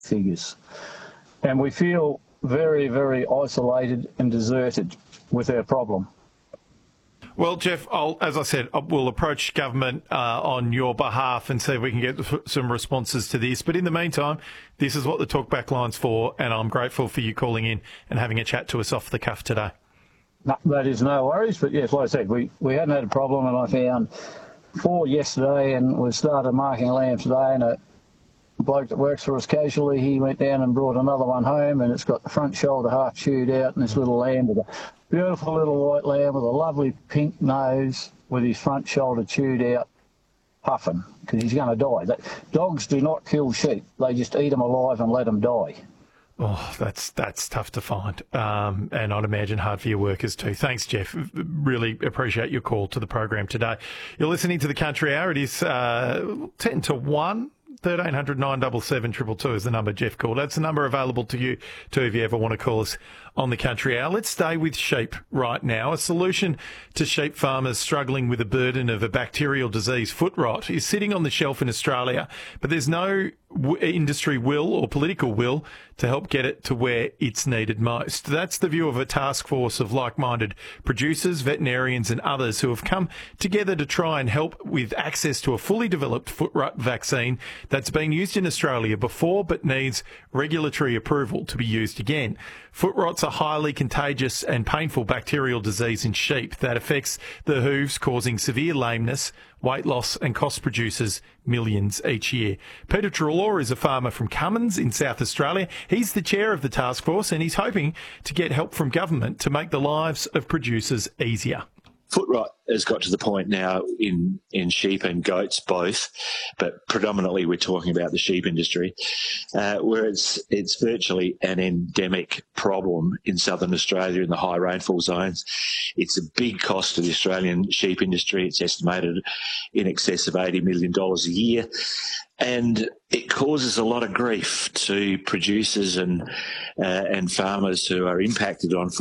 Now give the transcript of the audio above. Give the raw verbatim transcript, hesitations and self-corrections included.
figures. And we feel very, very isolated and deserted with our problem. Well, Jeff, I'll, as I said, we'll approach government uh, on your behalf and see if we can get some responses to this. But in the meantime, this is what the Talkback line's for, and I'm grateful for you calling in and having a chat to us off the cuff today. No, that is no worries, but yes, like I said, we, we hadn't had a problem, and I found four yesterday, and we started marking lambs today, and a bloke that works for us casually, he went down and brought another one home, and it's got the front shoulder half chewed out, and this little lamb with a beautiful little white lamb with a lovely pink nose with his front shoulder chewed out, puffing, because he's going to die. Dogs do not kill sheep. They just eat them alive and let them die. Oh, that's that's tough to find, um, and I'd imagine hard for your workers too. Thanks, Jeff. Really appreciate your call to the program today. You're listening to the Country Hour. It is uh, ten to one. thirteen hundred nine seven seven two two two is the number Jeff called. That's the number available to you too if you ever want to call us on the Country Hour. Let's stay with sheep right now. A solution to sheep farmers struggling with the burden of a bacterial disease, foot rot, is sitting on the shelf in Australia, but there's no w- industry will or political will to help get it to where it's needed most. That's the view of a task force of like-minded producers, veterinarians and others who have come together to try and help with access to a fully developed foot rot vaccine that's been used in Australia before but needs regulatory approval to be used again. Foot rot's a highly contagious and painful bacterial disease in sheep that affects the hooves, causing severe lameness, weight loss and costs producers millions each year. Peter Trelaw is a farmer from Cummins in South Australia. He's the chair of the task force and he's hoping to get help from government to make the lives of producers easier. Foot rot has got to the point now in, in sheep and goats both, but predominantly we're talking about the sheep industry, uh, where it's it's virtually an endemic problem in southern Australia in the high rainfall zones. It's a big cost to the Australian sheep industry. It's estimated in excess of eighty million dollars a year. And it causes a lot of grief to producers and uh, and farmers who are impacted on